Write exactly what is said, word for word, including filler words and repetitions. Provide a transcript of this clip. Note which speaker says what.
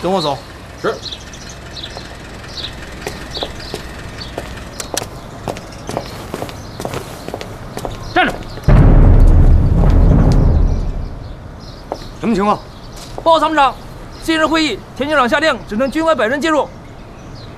Speaker 1: 跟我走。
Speaker 2: 是。
Speaker 1: 站着。
Speaker 2: 什么情况？
Speaker 1: 报告参谋长，今日会议，田军长下令，只能军外百人进入，